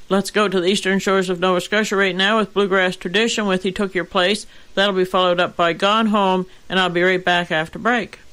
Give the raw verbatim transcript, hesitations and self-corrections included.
Let's go to the eastern shores of Nova Scotia right now with Bluegrass Tradition with You Took Your Place. That'll be followed up by Gone Home, and I'll be right back after break.